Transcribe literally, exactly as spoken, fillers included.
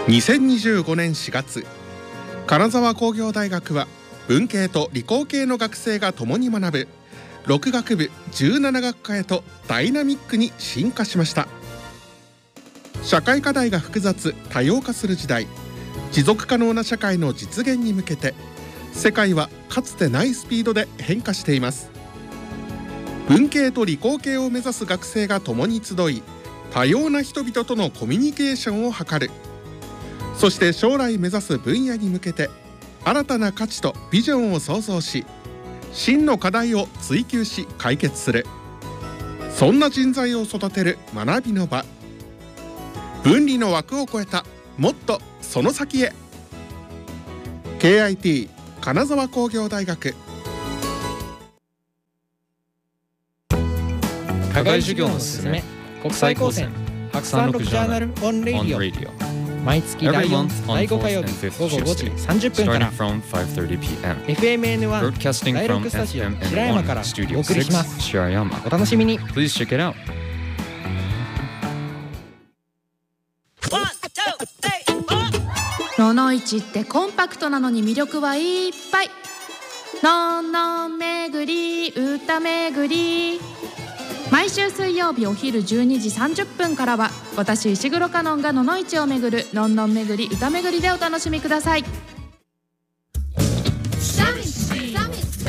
にせんにじゅうごねんしがつ、金沢工業大学は文系と理工系の学生が共に学ぶろく学部じゅうなな学科へとダイナミックに進化しました。社会課題が複雑多様化する時代、持続可能な社会の実現に向けて世界はかつてないスピードで変化しています。文系と理工系を目指す学生が共に集い、多様な人々とのコミュニケーションを図る。そして将来目指す分野に向けて新たな価値とビジョンを創造し、真の課題を追求し解決する。そんな人材を育てる学びの場。分離の枠を超えたもっとその先へ。 ケーアイティー 金沢工業大学。 課外授業のすすめ、国際高専白山録ジャーナルオンレディオ、毎月だいよん、だいご火曜日午後ごじさんじゅっぷんから エフエムエヌワン だいろくスタジオ白山からお送りします。お楽しみに。 ののいちってコンパクトなのに魅力はいっぱい。のんのんめぐり歌めぐり、毎週水曜日お昼じゅうにじさんじゅっぷんからは私石黒香音がののいちをめぐるのんのんめぐり歌めぐりでお楽しみください。